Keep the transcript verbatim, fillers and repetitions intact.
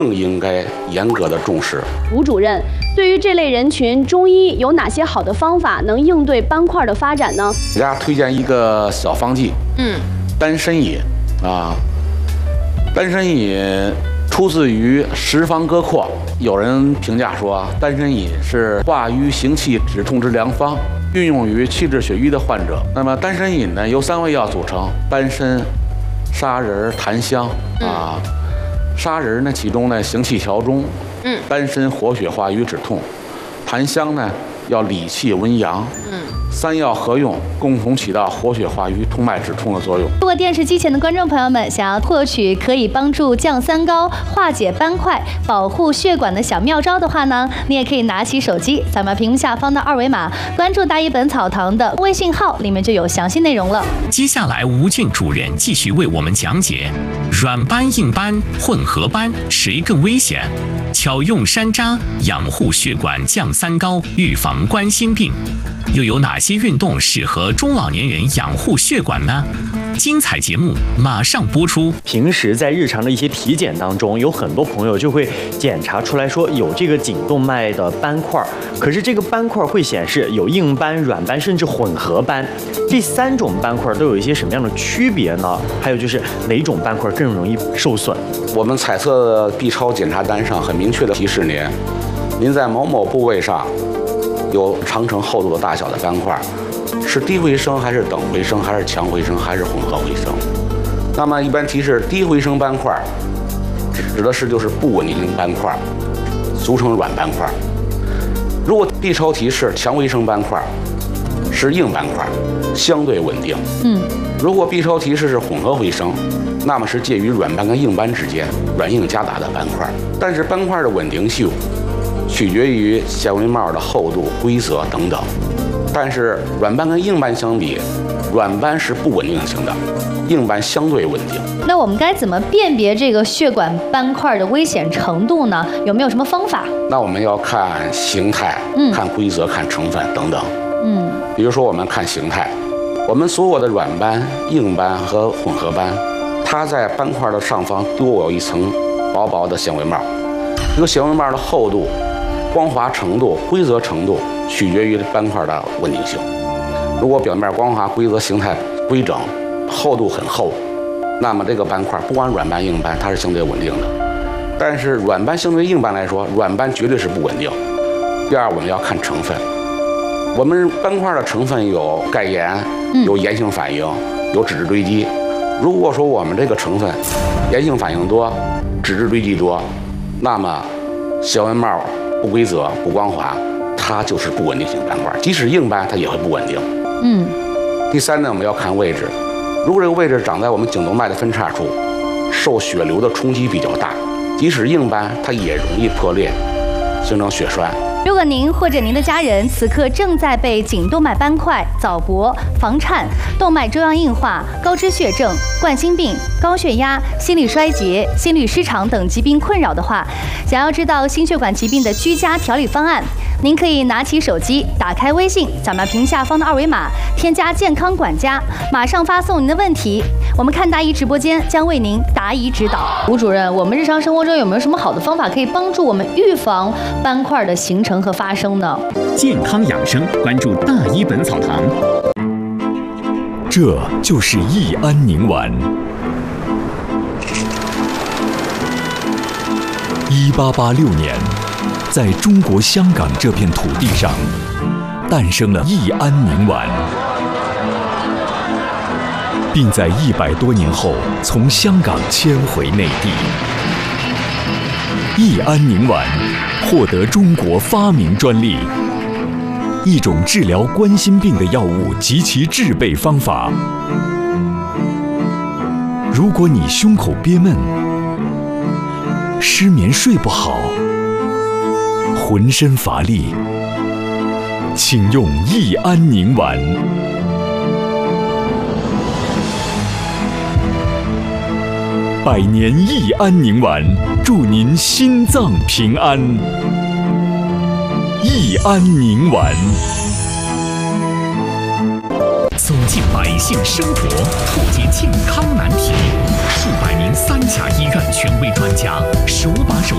更应该严格的重视。 吴主任，对于这类人群，中医有哪些好的方法能应对斑块的发展呢？ 给大家推荐一个小方剂， 嗯， 丹参饮啊，丹参饮出自于《十方歌括》，有人评价说，丹参饮是化瘀行气止痛之良方，运用于气滞血瘀的患者。那么丹参饮呢，由三味药组成：丹参、砂仁、檀香啊。嗯砂仁呢，其中呢行气调中，嗯，丹参活血化瘀止痛，檀香呢要理气温阳，嗯，三药合用，共同起到活血化瘀、通脉止痛的作用。 如果电视机前的观众朋友们想要获取可以帮助降三高、化解斑块、保护血管的小妙招的话呢，你也可以拿起手机，扫描屏幕下方的二维码，关注大医本草堂的微信号，里面就有详细内容了。 接下来，吴俊主任继续为我们讲解软斑、硬斑、混合斑谁更危险？巧用山楂养护血管、降三高、预防冠心病。又有哪些运动适合中老年人养护血管呢？精彩节目马上播出。 平时在日常的一些体检当中，有很多朋友就会检查出来说有这个颈动脉的斑块，可是这个斑块会显示有硬斑、软斑甚至混合斑，这三种斑块都有一些什么样的区别呢？还有就是哪种斑块更容易受损？ 我们彩色的 B 超检查单上很明确的提示您，您在某某部位上有长呈厚度的大小的斑块，是低回声还是等回声还是强回声还是混合回声？那么一般提示低回声斑块，指的是就是不稳定性斑块，俗称软斑块。如果 B 超提示强回声斑块，是硬斑块，相对稳定。嗯。如果 B 超提示是混合回声，那么是介于软斑跟硬斑之间，软硬夹杂的斑块。但是斑块的稳定性取决于纤维帽的厚度、规则等等。但是软斑跟硬斑相比，软斑是不稳定性的，硬斑相对稳定。 那我们该怎么辨别这个血管斑块的危险程度呢？有没有什么方法？ 那我们要看形态、嗯、看规则、看成分等等。嗯，比如说我们看形态，我们所有的软斑、硬斑和混合斑，它在斑块的上方都有一层薄薄的纤维帽。这个纤维帽的厚度、光滑程度、规则程度取决于斑块的稳定性。如果表面光滑、规则、形态规整，厚度很厚，那么这个斑块不管软斑硬斑，它是相对稳定的。但是软斑相对硬斑来说，软斑绝对是不稳定。第二，我们要看成分。我们斑块的成分有钙盐，有炎性反应，有脂质堆积。如果说我们这个成分炎性反应多，脂质堆积多，那么纤维帽不规则、不光滑，它就是不稳定性斑块。即使硬斑，它也会不稳定。嗯。第三呢，我们要看位置。如果这个位置长在我们颈动脉的分叉处，受血流的冲击比较大，即使硬斑，它也容易破裂，形成血栓。 如果您或者您的家人此刻正在被颈动脉斑块、早搏、房颤、动脉粥样硬化、高脂血症、冠心病、高血压、心力衰竭、心律失常等疾病困扰的话，想要知道心血管疾病的居家调理方案，您可以拿起手机，打开微信，扫描屏下方的二维码，添加健康管家，马上发送您的问题，我们看大医直播间将为您答疑指导。吴主任，我们日常生活中有没有什么好的方法可以帮助我们预防斑块的形成和发生呢？ 健康养生，关注大医本草堂。 这就是益安宁丸。一八八六年，在中国香港这片土地上，诞生了益安宁丸，并在一百多年后从香港迁回内地。益安宁丸获得中国发明专利，一种治疗冠心病的药物及其制备方法。如果你胸口憋闷、失眠睡不好、浑身乏力，请用益安宁丸。百年益安宁丸，祝您心脏平安。益安宁丸。 走进百姓生活，破解健康难题。数百名三甲医院权威专家手把手